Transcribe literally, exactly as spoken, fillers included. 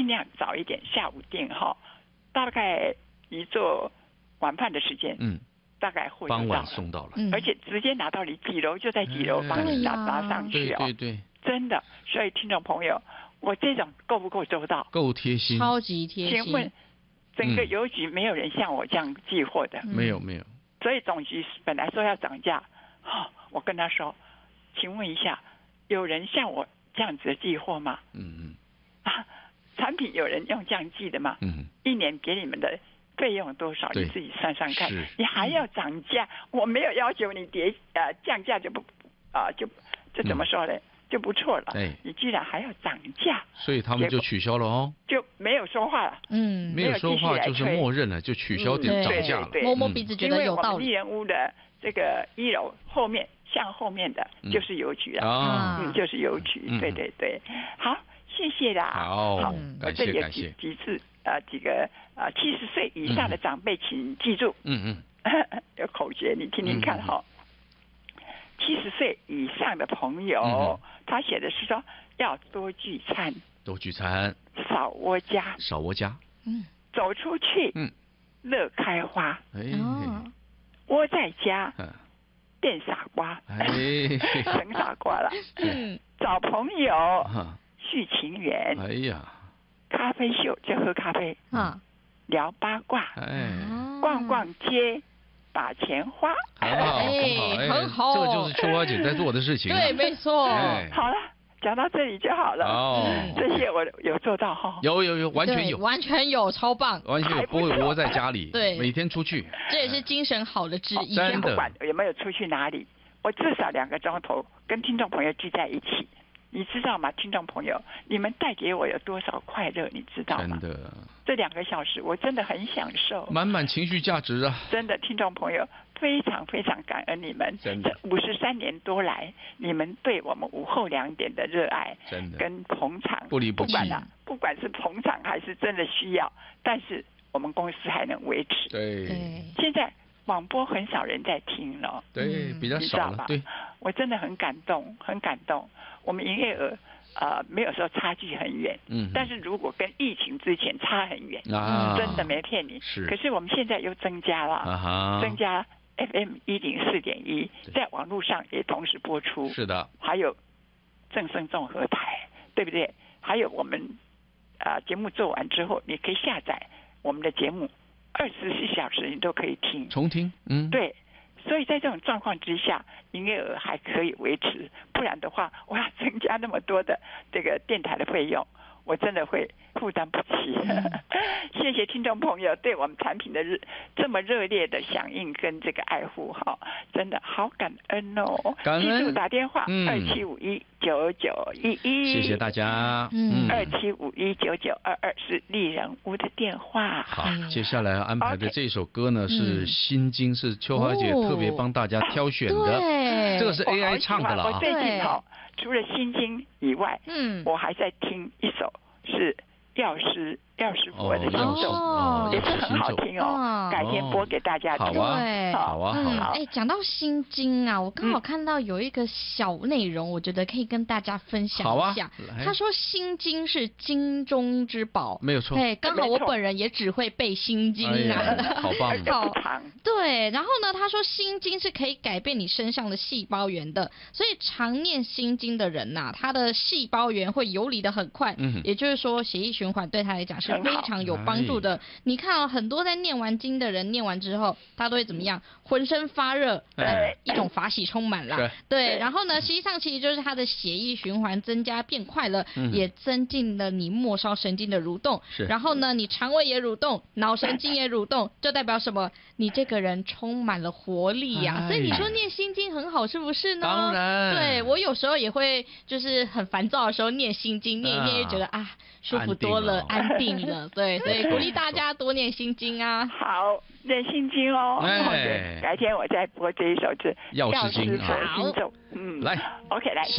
量早一点，下午订哈，大概一做晚饭的时间， 嗯， 大概货傍晚就到了， 送到了， 嗯而且直接拿到你几楼就在几楼，帮你拿拿上去对哦， 对对， 真的。所以听众朋友，我这种够不够周到？ 够贴心， 超级贴心。 请问整个邮局没有人像我这样寄货的， 没有没有， 所以总局本来说要涨价，哦，我跟他说，请问一下，有人像我这样子的寄货吗？ 嗯嗯啊，产品有人用这样寄的吗？ 嗯， 一年给你们的费用多少？ 对你自己算算看是。 你还要涨价？我没有要求你跌呃降价就不啊、就这怎么说呢？就不错了。 哎你居然还要涨价， 所以他们就取消了哦， 就没有说话了。 嗯， 没有说话就是默认了，就取消嗯点涨对价了对，对摸摸鼻子觉因为得有道理。 我们丽人屋的这个一楼后面向后面的就是邮局了， 啊， 嗯，就是邮局， 嗯对对对，好，谢谢啦。 好好， 嗯我感这里有几谢感谢， 几次呃几个呃七十岁以上的长辈，请记住， 嗯嗯， 有口诀，你听听看哈。七十岁以上的朋友， 嗯他写的是说要多聚餐， 多聚餐， 少窝家， 少窝家， 嗯， 走出去， 嗯， 乐开花， 哎， 哦， 窝在家嗯变傻瓜， 哎， 成傻瓜了。 嗯， 找朋友哈， 续情缘， 哎呀， 咖啡秀就喝咖啡， 啊， 聊八卦， 哎， 逛逛街，把钱花。 很好很好， 哎很好这个就是秋花姐在做的事情啊， 对，没错。 哎好了，讲到这里就好了。 哦这些我有做到哈。 有有有，完全对有， 完全有，超棒。 完全有，不会窝在家里， 对每天出去， 这也是精神好的之一。 真的不管有没有出去哪里，我至少两个钟头跟听众朋友聚在一起，你知道吗？听众朋友，你们带给我有多少快乐，你知道吗？ 真的， 这两个小时我真的很享受， 满满情绪价值啊， 真的，听众朋友非常非常感恩你们， 真的这五十三年多来，你们对我们午后两点的热爱， 真的跟捧场， 不离不弃不管啊，不管是捧场还是真的需要，但是我们公司还能维持。 对对， 现在广播很少人在听了， 对， 嗯比较你知道吧， 少了对， 我真的很感动，很感动。我们营业额呃没有说差距很远， 嗯， 但是如果跟疫情之前差很远， 啊， 真的没骗你。 是可是我们现在又增加了， 啊哈， 增加 F M 一零四点一， 对在网络上也同时播出。 是的， 还有正声综合台，对不对？还有我们啊、呃节目做完之后，你可以下载我们的节目，二十四小时你都可以听。 重听，嗯，， 对，所以在这种状况之下，营业额还可以维持，不然的话，我要增加那么多的这个电台的费用，我真的会负担不起。谢谢听众朋友对我们产品的热这么热烈的响应跟这个爱护哈，真的好感恩哦！ 感恩记住打电话嗯二七五一九九一一， 谢谢大家， 嗯二七五一九九二二是丽人屋的电话。 好哎呦， 接下来要安排的 OK 这首歌呢是嗯 《心经》，是秋花姐哦特别帮大家挑选的， 对， 这个是我好 A I 喜欢我唱的了啊， 最近对哈，除了心经以外， 嗯， 我还在听一首是药师药师佛的心药师咒， 哦也是很好听哦哦， 改天播给大家听。 好啊对， 好啊嗯， 好啊哎，讲到心经啊，我刚好嗯看到有一个小内容，我觉得可以跟大家分享好啊一下。 来他说心经是经中之宝， 没有错， 对，刚好没错我本人也只会背心经哎啊。 呀好棒而且不长， 对，然后呢，他说心经是可以改变你身上的细胞源的，所以常念心经的人呐、他的细胞源会游离的很快， 嗯也就是说血液循环对他来讲是非常有帮助的。你看哦，很多在念完经的人，念完之后，他都会怎么样？浑身发热， 哎呃，一种法喜充满啦是。 对，然后呢，实际上其实就是他的血液循环增加变快了， 嗯也增进了你末梢神经的蠕动。 是然后呢，你肠胃也蠕动，脑神经也蠕动，就代表什么？你这个人充满了活力呀、 哎所以你说念心经很好，是不是呢？ 当然对我有时候也会，就是很烦躁的时候念心经，念一念就觉得啊舒服多了， 安安定了。对，所以鼓励大家多念心经啊。 好念心经哦。 哎对改天我再播这一首是药师经药师佛啊心咒。嗯， 来 ，OK，来。